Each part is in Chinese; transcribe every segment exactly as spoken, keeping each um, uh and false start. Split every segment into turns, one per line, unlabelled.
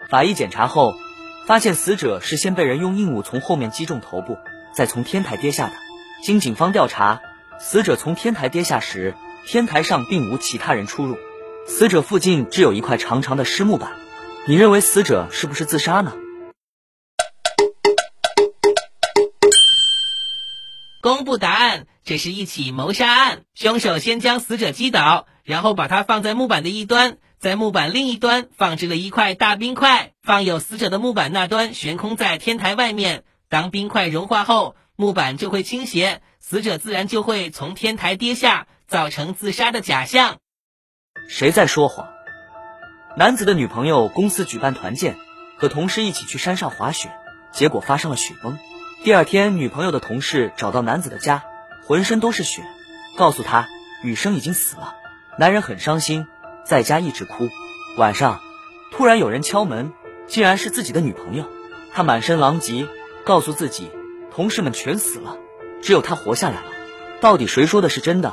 法医检查后，发现死者是先被人用硬物从后面击中头部，再从天台跌下的。经警方调查，死者从天台跌下时，天台上并无其他人出入，死者附近只有一块长长的湿木板。你认为死者是不是自杀呢？
公布答案，这是一起谋杀案。凶手先将死者击倒，然后把他放在木板的一端，在木板另一端放置了一块大冰块，放有死者的木板那端悬空在天台外面。当冰块融化后，木板就会倾斜，死者自然就会从天台跌下，造成自杀的假象。
谁在说谎？男子的女朋友公司举办团建，和同事一起去山上滑雪，结果发生了雪崩。第二天，女朋友的同事找到男子的家，浑身都是血，告诉他女生已经死了。男人很伤心，在家一直哭。晚上突然有人敲门，竟然是自己的女朋友。他满身狼藉，告诉自己同事们全死了，只有他活下来了。到底谁说的是真的？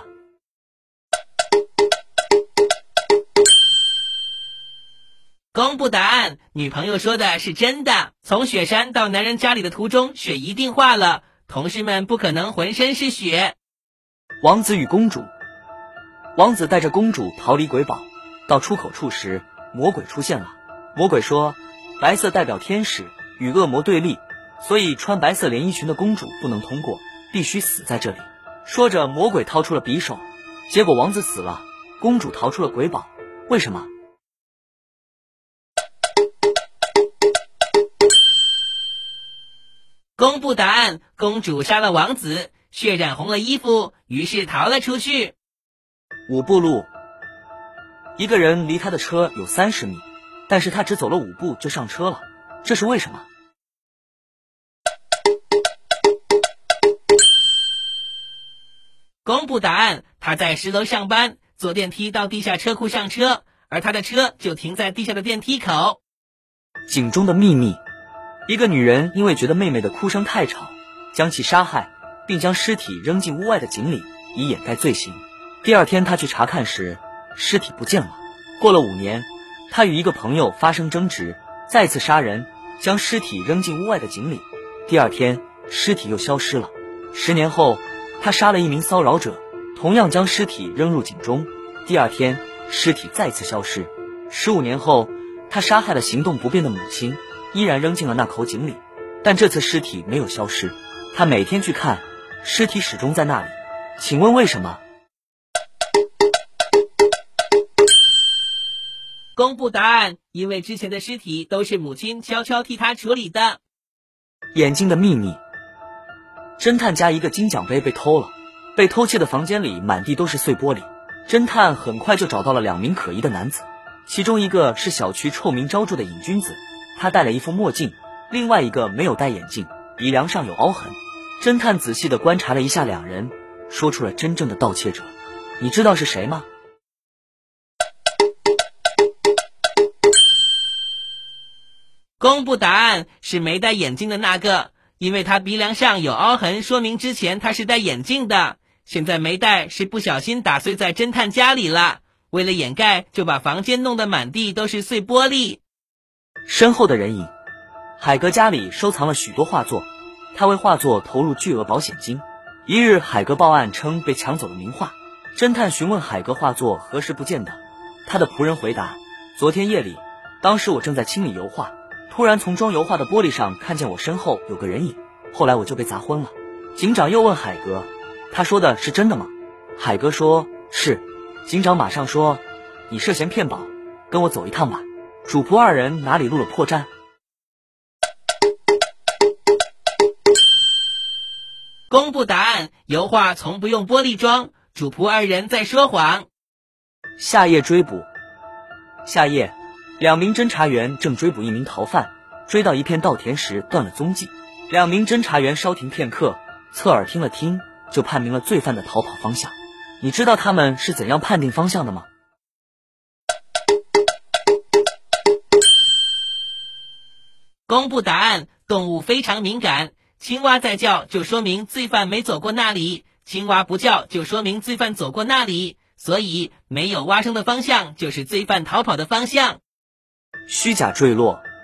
公布答案，女朋友说的是真的。从雪山到男人家里的途中，雪一定化了，同事们不可能浑身是血。
王子与公主。王子带着公主逃离鬼堡，到出口处时，魔鬼出现了。魔鬼说，白色代表天使，与恶魔对立，所以穿白色连衣裙的公主不能通过，必须死在这里。说着，魔鬼掏出了匕首，结果王子死了，公主逃出了鬼堡。为什么？
公布答案，公主杀了王子，血染红了衣服，于是逃了出去。
五步路。一个人离他的车有三十米，但是他只走了五步就上车了，这是为什么？
公布答案，他在十楼上班，坐电梯到地下车库上车，而他的车就停在地下的电梯口。
井中的秘密。一个女人因为觉得妹妹的哭声太吵，将其杀害，并将尸体扔进屋外的井里，以掩盖罪行。第二天她去查看时，尸体不见了。过了五年，她与一个朋友发生争执，再次杀人，将尸体扔进屋外的井里。第二天，尸体又消失了。十年后，她杀了一名骚扰者，同样将尸体扔入井中。第二天，尸体再次消失。十五年后，她杀害了行动不便的母亲，依然扔进了那口井里，但这次尸体没有消失。他每天去看，尸体始终在那里。请问为什么？
公布答案，因为之前的尸体都是母亲悄悄替他处理的。
眼睛的秘密。侦探家一个金奖杯被偷了，被偷窃的房间里满地都是碎玻璃。侦探很快就找到了两名可疑的男子，其中一个是小区臭名昭著的瘾君子，他戴了一副墨镜，另外一个没有戴眼镜，鼻梁上有凹痕。侦探仔细地观察了一下两人，说出了真正的盗窃者。你知道是谁吗？
公布答案，是没戴眼镜的那个，因为他鼻梁上有凹痕，说明之前他是戴眼镜的，现在没戴是不小心打碎在侦探家里了，为了掩盖就把房间弄得满地都是碎玻璃。
身后的人影。海格家里收藏了许多画作，他为画作投入巨额保险金。一日，海格报案称被抢走了名画。侦探询问海格画作何时不见的，他的仆人回答，昨天夜里，当时我正在清理油画，突然从装油画的玻璃上看见我身后有个人影，后来我就被砸昏了。警长又问海格，他说的是真的吗？海格说是。警长马上说，你涉嫌骗保，跟我走一趟吧。主仆二人哪里露了破绽？
公布答案，油画从不用玻璃装，主仆二人在说谎。
夏夜追捕。夏夜，两名侦查员正追捕一名逃犯，追到一片稻田时断了踪迹。两名侦查员稍停片刻，侧耳听了听，就判明了罪犯的逃跑方向。你知道他们是怎样判定方向的吗？
公布答案，动物非常敏感，青蛙在叫就说明罪犯没走过那里，青蛙不叫就说明罪犯走过那里，所以没有蛙声的方向就是罪犯逃跑的方向。
虚假坠落。